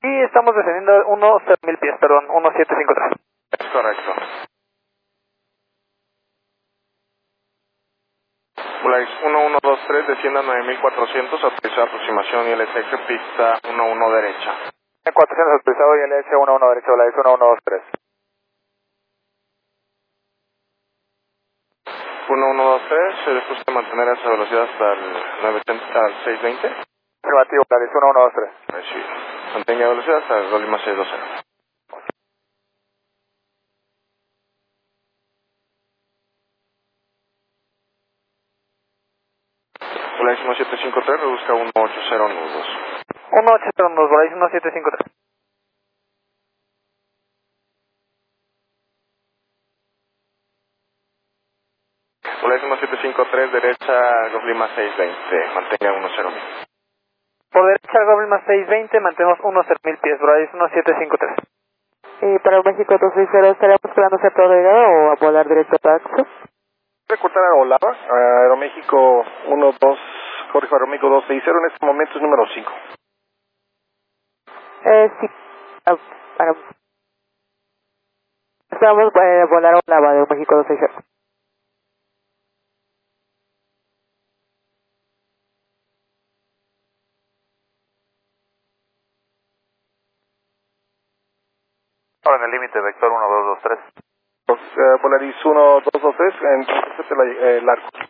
Y estamos descendiendo 1000 pies, perdón, 1753. Es correcto. Volaris 1123, descienda 9400, autorizada aproximación ILS pista 11 derecha. 400 autorizado y LS 11 derecha, Volaris 1123. 1123, se dispuso a mantener esa velocidad hasta el 620. Afirmativo, Volaris 1123. Sí. Mantenga velocidad hasta el Lima 620. Volaris 1753, reduzca 180 nudos. 1802, Volaris 1753. Volaris 1753, derecha, Golf Lima 620, mantenga 10.000. Por derecha, Goblin más 620, mantenemos 10.000 pies, Volaris 1753. Y para México 260, ¿estaríamos esperando ser todo llegado o a volar directo a Taxo? Recortar a Olava, Aeroméxico 12, corrijo, Aeroméxico 260, en este momento es número 5. Sí. Para... Estamos a volar a Olava de México 260. Ahora en el límite, vector 1223. Volaris 1223, entonces el arco.